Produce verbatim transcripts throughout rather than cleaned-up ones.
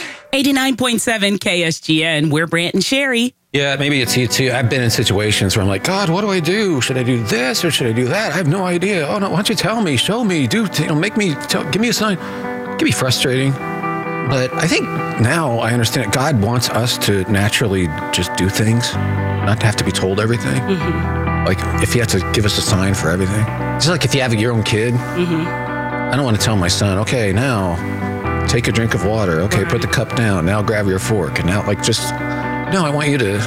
eighty-nine point seven K S G N. We're Brant and Sherry. Yeah, maybe it's you too. I've been in situations where I'm like, God, what do I do? Should I do this or should I do that? I have no idea. Oh no, why don't you tell me? Show me. Do you know, make me. Tell, give me a sign. It can be frustrating, but I think now I understand it. God wants us to naturally just do things, not to have to be told everything. Mm-hmm. Like if He had to give us a sign for everything. Just like if you have your own kid, mm-hmm. I don't want to tell my son, okay, now take a drink of water. Okay, right. Put the cup down. Now grab your fork. And now, like, just. No, I want you to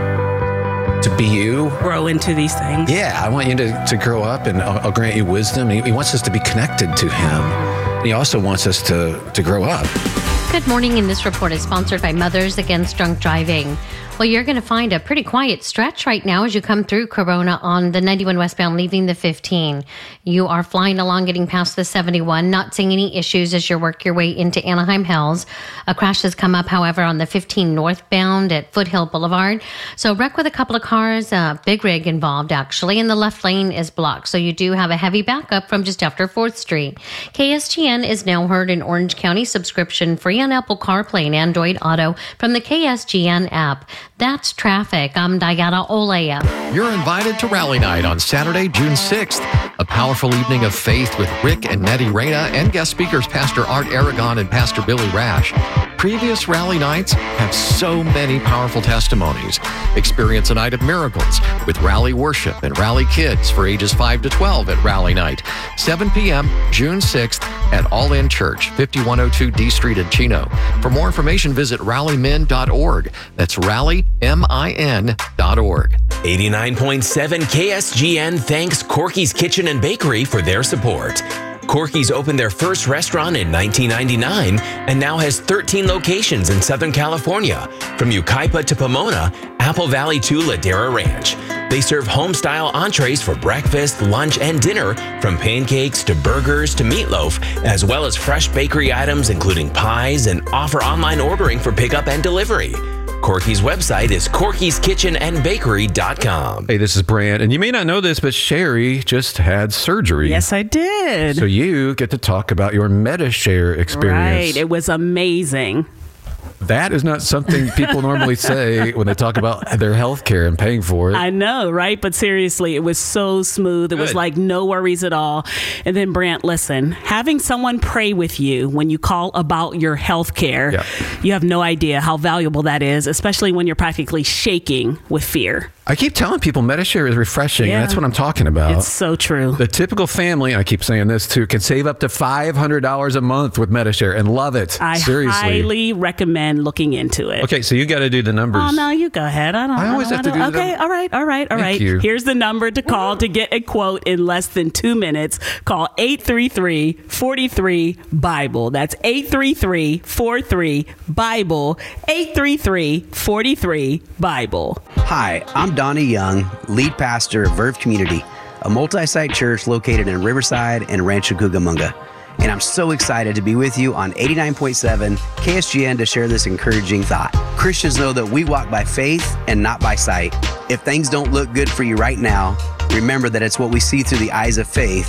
to be you. Grow into these things. Yeah, I want you to, to grow up, and I'll, I'll grant you wisdom. He, he wants us to be connected to Him. And He also wants us to, to grow up. Good morning, and this report is sponsored by Mothers Against Drunk Driving. Well, you're going to find a pretty quiet stretch right now as you come through Corona on the ninety-one westbound, leaving the fifteen. You are flying along, getting past the seventy-one, not seeing any issues as you work your way into Anaheim Hills. A crash has come up, however, on the fifteen northbound at Foothill Boulevard. So wreck with a couple of cars, uh, big rig involved, actually, and the left lane is blocked. So you do have a heavy backup from just after fourth Street. K S G N is now heard in Orange County, subscription free on Apple CarPlay and Android Auto from the K S G N app. That's traffic. I'm Diana Olea. You're invited to Rally Night on Saturday, June sixth. A powerful evening of faith with Rick and Nettie Reyna and guest speakers Pastor Art Aragon and Pastor Billy Rash. Previous Rally Nights have so many powerful testimonies. Experience a night of miracles with Rally Worship and Rally Kids for ages five to twelve at Rally Night. seven p.m., June sixth at All In Church, fifty-one oh two D Street in Chino. For more information, visit rally min dot org. That's rally min dot org. eighty-nine point seven K S G N thanks Corky's Kitchen and Bakery for their support. Corky's opened their first restaurant in nineteen ninety-nine and now has thirteen locations in Southern California, from Yucaipa to Pomona, Apple Valley to Ladera Ranch. They serve home-style entrees for breakfast, lunch, and dinner, from pancakes to burgers to meatloaf, as well as fresh bakery items including pies, and offer online ordering for pickup and delivery. Corky's website is corkys kitchen and bakery dot com. Hey, this is Brant, and you may not know this, but Sherry just had surgery. Yes, I did. So you get to talk about your MediShare experience. Right. It was amazing. That is not something people normally say when they talk about their health care and paying for it. I know, right? But seriously, it was so smooth. It Good. was like no worries at all. And then, Brant, listen, having someone pray with you when you call about your health care, yeah. you have no idea how valuable that is, especially when you're practically shaking with fear. I keep telling people MediShare is refreshing, yeah. and that's what I'm talking about. It's so true. The typical family, and I keep saying this too, can save up to five hundred dollars a month with MediShare and love it. I Seriously. highly recommend looking into it. Okay, so you got to do the numbers. Oh, no, you go ahead. I don't I always I have to do Okay, the numbers. all right, all right, all Thank right. you. Here's the number to call to get a quote in less than two minutes. Call eight three three, four three, Bible. That's eight three three, four three, Bible. eight three three, four three, Bible. Hi, I'm Donnie Young, lead pastor of Verve Community, a multi-site church located in Riverside and Rancho Cucamonga. And I'm so excited to be with you on eighty-nine point seven K S G N to share this encouraging thought. Christians know that we walk by faith and not by sight. If things don't look good for you right now, remember that it's what we see through the eyes of faith